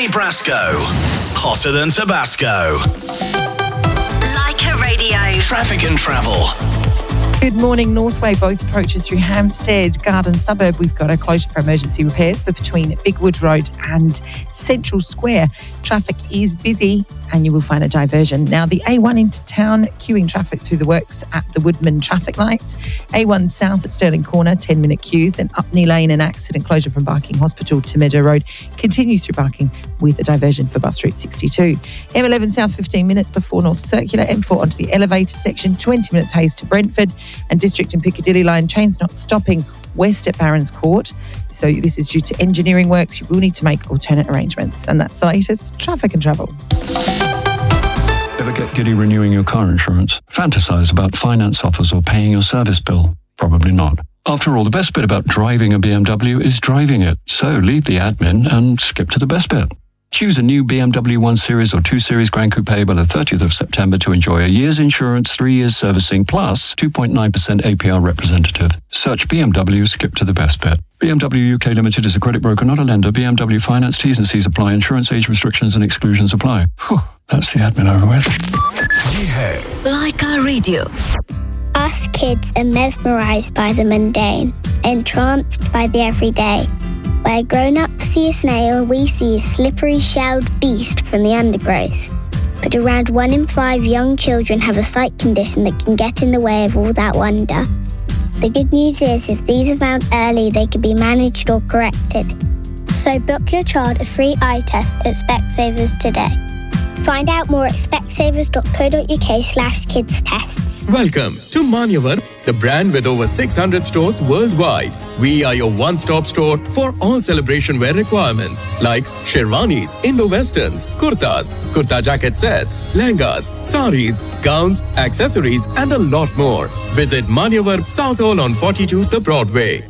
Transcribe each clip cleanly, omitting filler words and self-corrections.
Danny Brasco. Hotter than Tabasco. Leica Radio. Traffic and travel. Good morning. Northway, both approaches through Hampstead Garden Suburb. We've got a closure for emergency repairs, but between Bigwood Road and Central Square, traffic is busy and you will find a diversion. Now, the A1 into town, queuing traffic through the works at the Woodman traffic lights. A1 south at Stirling Corner, 10-minute queues, and Upney Lane, an accident closure from Barking Hospital to Meadow Road continues through Barking with a diversion for bus route 62. M11 south, 15 minutes before North Circular. M4 onto the elevated section, 20 minutes Hayes to Brentford, and District and Piccadilly line trains not stopping west at Barons Court. So this is due to engineering works. You will need to make alternate arrangements. And that's the latest traffic and travel. Ever get giddy renewing your car insurance? Fantasize about finance offers or paying your service bill? Probably not. After all, the best bit about driving a BMW is driving it. So leave the admin and skip to the best bit. Choose a new BMW 1 Series or 2 Series Grand Coupe by the 30th of September to enjoy a year's insurance, 3 years servicing, plus 2.9% APR representative. Search BMW, skip to the best bit. BMW UK Limited is a credit broker, not a lender. BMW Finance, T's and C's apply. Insurance age restrictions and exclusions apply. Whew, that's the admin over with. Yeah. Leica Radio. Us kids are mesmerised by the mundane, entranced by the everyday. Where grown-ups see a snail, we see a slippery shelled beast from the undergrowth. But around 1 in 5 young children have a sight condition that can get in the way of all that wonder. The good news is, if these are found early, they can be managed or corrected. So book your child a free eye test at Specsavers today. Find out more at specsavers.co.uk/kids tests. Welcome to Manyavar, the brand with over 600 stores worldwide. We are your one-stop store for all celebration wear requirements like sherwanis, Indo-Westerns, kurtas, kurta jacket sets, lehengas, saris, gowns, accessories, and a lot more. Visit Manyavar, South Hall on 42 The Broadway.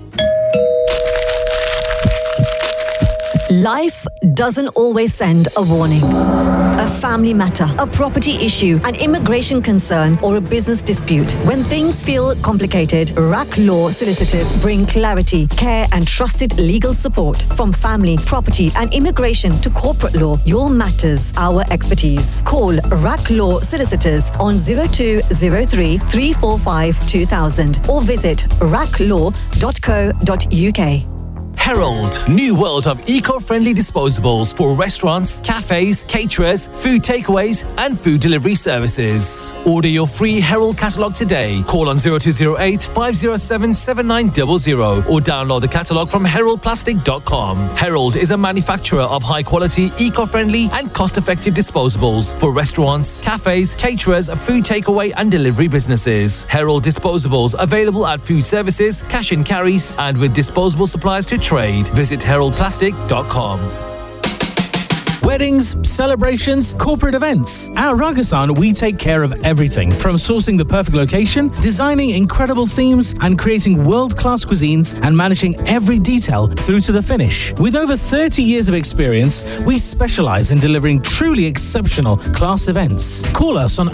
Life doesn't always send a warning. A family matter, a property issue, an immigration concern, or a business dispute. When things feel complicated, RAK Law Solicitors bring clarity, care, and trusted legal support. From family, property, and immigration to corporate law, your matters, our expertise. Call RAK Law Solicitors on 0203 345 2000 or visit raklaw.co.uk. Herald, new world of eco-friendly disposables for restaurants, cafes, caterers, food takeaways and food delivery services. Order your free Herald catalogue today. Call on 0208 507 7900 or download the catalogue from heraldplastic.com. Herald is a manufacturer of high-quality, eco-friendly and cost-effective disposables for restaurants, cafes, caterers, food takeaway and delivery businesses. Herald disposables available at food services, cash and carries and with disposable supplies to trade. Visit heraldplastic.com. Weddings, celebrations, corporate events. At Ragasan, we take care of everything from sourcing the perfect location, designing incredible themes, and creating world-class cuisines and managing every detail through to the finish. With over 30 years of experience, we specialize in delivering truly exceptional class events. Call us on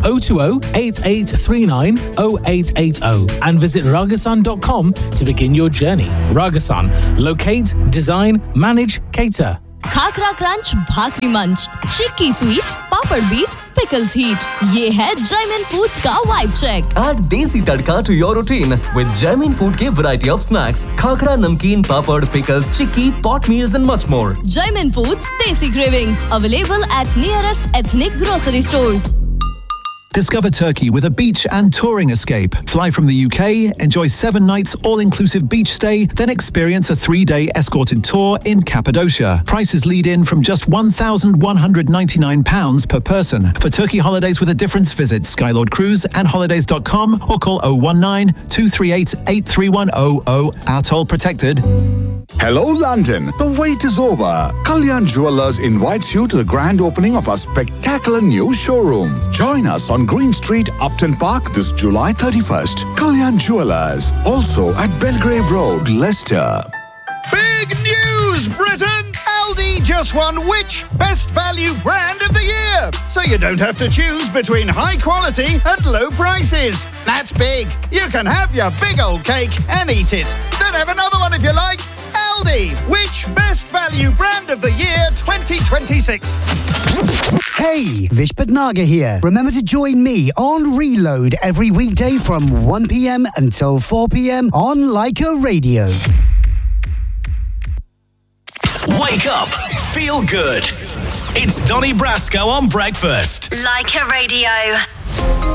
020-8839-0880 and visit ragasan.com to begin your journey. Ragasan, locate, design, manage, cater. Khakhra crunch, भाकरी मंच, चिक्की sweet, पापड़ beat, pickles heat. ये है Jaimin Foods का vibe check. Add desi tadka to your routine with Jaimin Food के variety of snacks, khakra, namkeen, papad, pickles, chikki, pot meals and much more. Jaimin Foods Desi Cravings, available at nearest ethnic grocery stores. Discover Turkey with a beach and touring escape. Fly from the UK, enjoy 7 nights all-inclusive beach stay, then experience a 3-day escorted tour in Cappadocia. Prices lead in from just £1,199 per person. For Turkey holidays with a difference, visit Skylord Cruise and holidays.com or call 019 238 83100. Our toll protected. Hello London, the wait is over. Kalyan Jewellers invites you to the grand opening of our spectacular new showroom. Join us on Green Street, Upton Park this July 31st. Kalyan Jewellers, also at Belgrave Road, Leicester. Big news, Britain! Aldi just won which Best Value Brand of the Year? So you don't have to choose between high quality and low prices. That's big. You can have your big old cake and eat it. Then have another one if you like. Aldi, which Best Value Brand of the Year 2020 2026. Hey, Vish Patnagar here. Remember to join me on Reload every weekday from 1 p.m. until 4 p.m. on Leica Radio. Wake up, feel good. It's Donny Brasco on breakfast. Leica Radio.